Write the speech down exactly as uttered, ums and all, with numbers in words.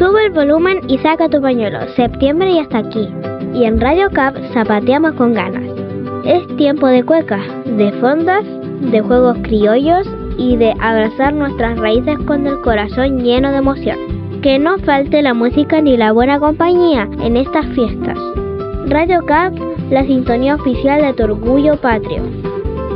Sube el volumen y saca tu pañuelo, septiembre ya está aquí. Y en Radio Cap zapateamos con ganas. Es tiempo de cuecas, de fondas, de juegos criollos y de abrazar nuestras raíces con el corazón lleno de emoción. Que no falte la música ni la buena compañía en estas fiestas. Radio Cap, la sintonía oficial de tu orgullo patrio.